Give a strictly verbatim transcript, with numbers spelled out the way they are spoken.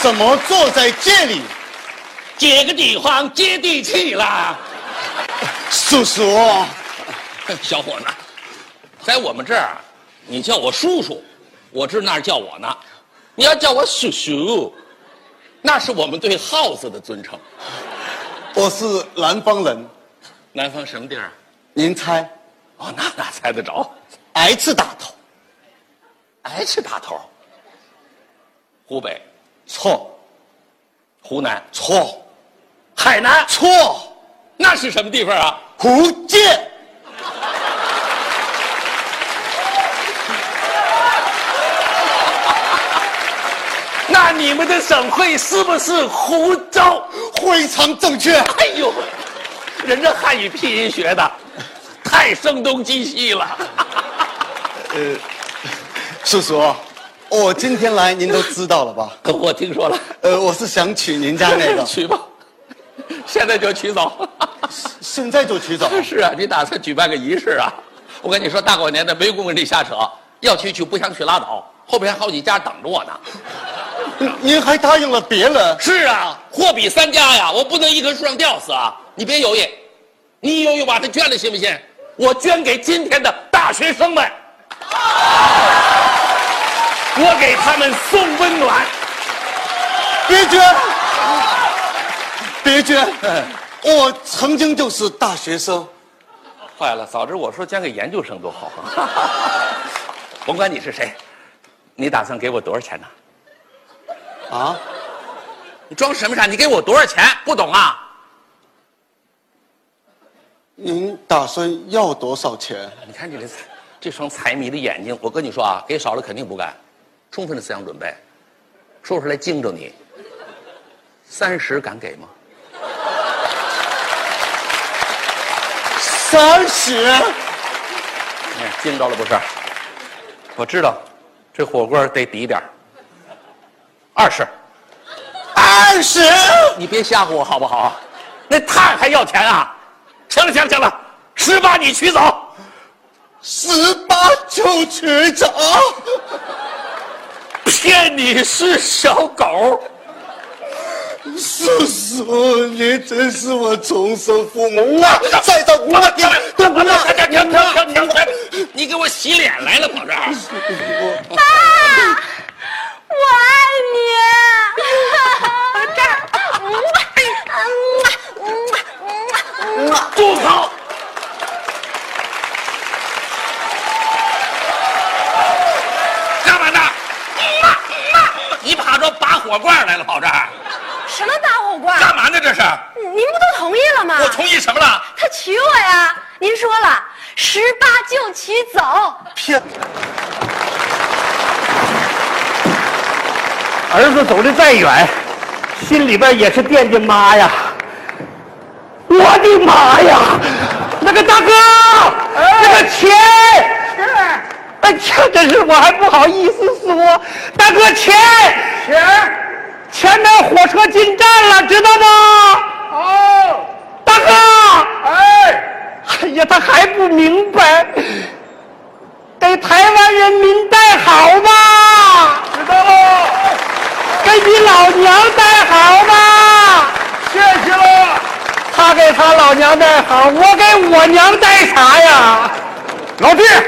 什么坐在这里？ 这个地方接地气啦。 叔叔， 小伙子，在我们这儿，你叫我叔叔，我知道那儿叫我呢。你要叫我叔叔，那是我们对耗子的尊称。 我是南方人。 南方什么地儿？ 您猜？ 哦，那哪猜得着？ 挨次打头。 挨次打头。湖北错。 湖南错。 海南错。 那是什么地方啊？ 福建。 那你们的省会是不是湖州？ 非常正确。 哎呦，人家汉语拼音学的太声东击西了。 呃，叔叔，我今天来您都知道了吧？ 我听说了。 呃，我是想娶您家那个。 娶吧，现在就娶走。 现在就娶走？ 是啊，你打算举办个仪式啊？我跟你说，大过年的没工夫跟你瞎扯，要娶娶不想娶拉倒，后边还好几家等着我呢。 您还答应了别人？ 是啊，货比三家呀，我不能一棵树上吊死啊！你别犹豫，你犹豫把它捐了行不行？我捐给今天的大学生们，我给他们送温暖。 别捐，别捐！我曾经就是大学生。 坏了，早知我说捐给研究生多好啊！甭管你是谁，你打算给我多少钱呢？ 啊？ 你装什么傻？你给我多少钱？不懂啊？ 您打算要多少钱？ 你看你这这双财迷的眼睛，我跟你说啊，给少了肯定不干，充分的思想准备，说出来惊着你。三十敢给吗？ 三十？ 哎，惊着了不是？我知道，这火锅得抵点二十。 二十？ 你别吓唬我好不好？那他还要钱啊？行了行了行了，十八你取走。 十八就取走？ 骗你是小狗。 叔叔，您真是我重生父母啊！再到我娘， 停停停停停停！你给我洗脸来了，跑这儿！ 爸，我爱你。这儿， 住口！干嘛呢？你跑这拔火罐来了，跑这儿？ 什么拔火罐？ 干嘛呢？这是？ 您不都同意了吗？ 我同意什么了？ 他娶我呀！您说了，十八就娶走。 骗！ 儿子走的再远，心里边也是惦记妈呀！我的妈呀！那个大哥，哎、那个钱，哎呀，真是我还不好意思说，大哥钱钱。前面火车进站了，知道吗？哦，大哥，哎，哎呀，他还不明白，给台湾人民带好吧？知道了。给你老娘带好吧？谢谢了。他给他老娘带好，我给我娘带啥呀？老弟，